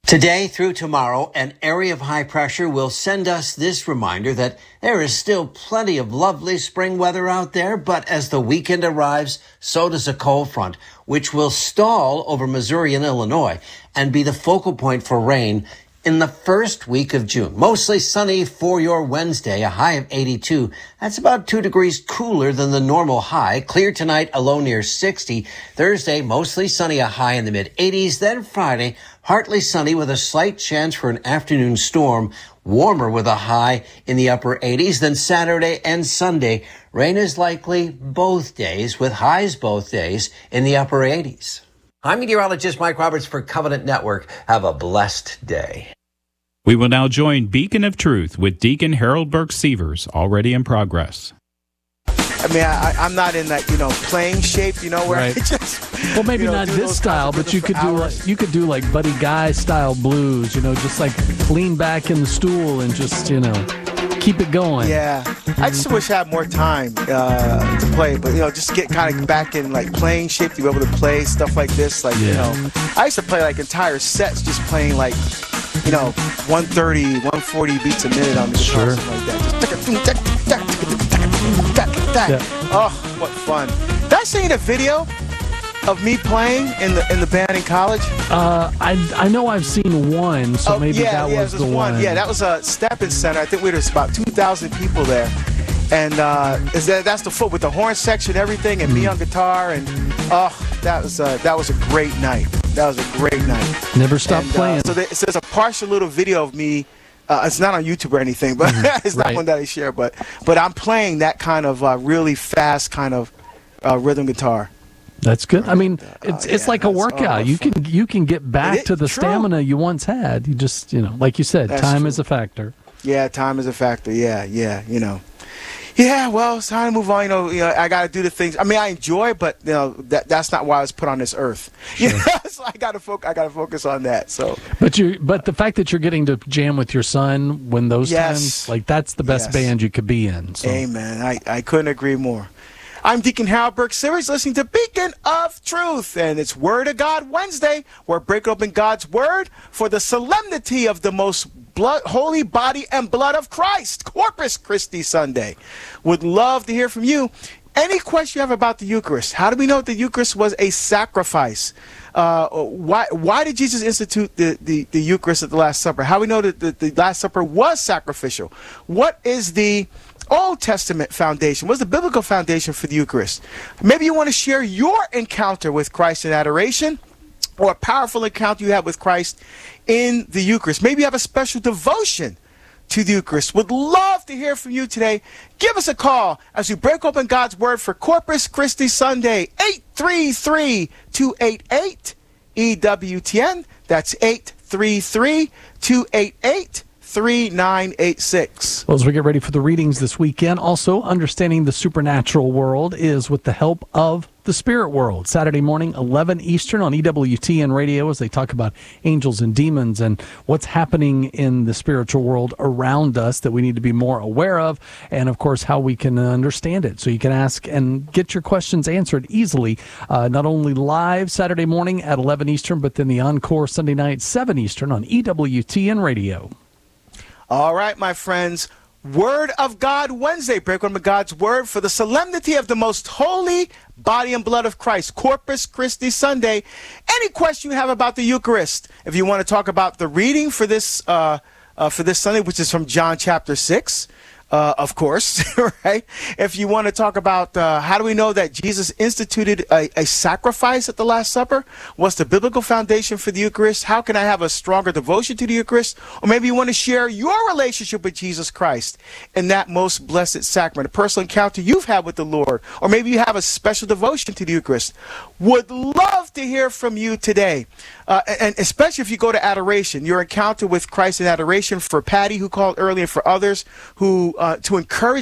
Today through tomorrow, an area of high pressure will send us this reminder that there is still plenty of lovely spring weather out there, but as the weekend arrives, so does a cold front, which will stall over Missouri and Illinois and be the focal point for rain in the first week of June. Mostly sunny for your Wednesday, a high of 82. That's about 2 degrees cooler than the normal high. Clear tonight, a low near 60. Thursday, mostly sunny, a high in the mid-80s. Then Friday, partly sunny with a slight chance for an afternoon storm. Warmer with a high in the upper 80s. Then Saturday and Sunday, rain is likely both days with highs both days in the upper 80s. I'm meteorologist Mike Roberts for Covenant Network. Have a blessed day. We will now join Beacon of Truth with Deacon Harold Burke-Sievers, already in progress. I mean, I'm not in that, playing shape, where right. I just... Well, maybe not this style, but you could do like Buddy Guy style blues, just like lean back in the stool and just, keep it going. Yeah. I just wish I had more time to play, but, just get kind of back in, like, playing shape to be able to play stuff like this. Like, I used to play, like, entire sets just playing, like, 130, 140 beats a minute on the guitar, something like that. Just Oh, what fun. Did I send you the video of me playing in the band in college? I know I've seen one, so maybe that was the one. Yeah, that was a Stepping Center. I think we were about 2,000 people there. And that's the foot with the horn section, everything, and me on guitar. And that was a great night. That was a great night. Never stopped playing. So there's a partial little video of me. It's not on YouTube or anything, but it's not one that I share. But I'm playing that kind of really fast kind of rhythm guitar. That's good. I mean, it's like a workout. You can get back to the stamina you once had. You just, like you said, time is a factor. Yeah, time is a factor. Yeah, Yeah, well, it's time to move on. I got to do the things. I mean, I enjoy, but that's not why I was put on this earth. Sure. So I got to focus on that. So, but the fact that you're getting to jam with your son when those times, like that's the best band you could be in. So. Amen. I couldn't agree more. I'm Deacon Harold Burke-Sievers, listening to Beacon of Truth, and it's Word of God Wednesday. We're breaking open God's Word for the solemnity of the most holy body and blood of Christ, Corpus Christi Sunday. Would love to hear from you. Any question you have about the Eucharist? How do we know the Eucharist was a sacrifice? Why did Jesus institute the Eucharist at the Last Supper? How do we know that the Last Supper was sacrificial? What is the Old Testament foundation? What's the biblical foundation for the Eucharist? Maybe you want to share your encounter with Christ in adoration, or a powerful encounter you had with Christ in the Eucharist. Maybe you have a special devotion to the Eucharist. Would love to hear from you today. Give us a call as we break open God's Word for Corpus Christi Sunday. 833-288-EWTN. That's 833-288-3986. Well, as we get ready for the readings this weekend, also understanding the supernatural world is with the help of the spirit world. Saturday morning, 11 Eastern on EWTN Radio, as they talk about angels and demons and what's happening in the spiritual world around us that we need to be more aware of, and of course how we can understand it. So you can ask and get your questions answered easily, not only live Saturday morning at 11 Eastern, but then the encore Sunday night, 7 Eastern on EWTN Radio. All right, my friends. Word of God Wednesday. Break open God's Word for the solemnity of the most holy body and blood of Christ, Corpus Christi Sunday. Any question you have about the Eucharist, if you want to talk about the reading for this Sunday, which is from John chapter 6, of course, right? If you want to talk about how do we know that Jesus instituted a sacrifice at the Last Supper? What's the biblical foundation for the Eucharist? How can I have a stronger devotion to the Eucharist? Or maybe you want to share your relationship with Jesus Christ in that most blessed sacrament, a personal encounter you've had with the Lord. Or maybe you have a special devotion to the Eucharist. Would love to hear from you today. And especially if you go to adoration, your encounter with Christ in adoration, for Patty who called earlier, and for others who to encourage